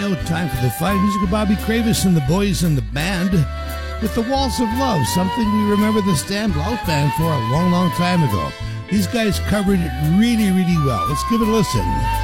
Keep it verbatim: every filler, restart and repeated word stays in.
Now time for the fine music of Bobby Cravis and the Boys in the Band with The Walls of Love, something we remember the Stan Blount Band for a long, long time ago. These guys covered it really, really well. Let's give it a listen.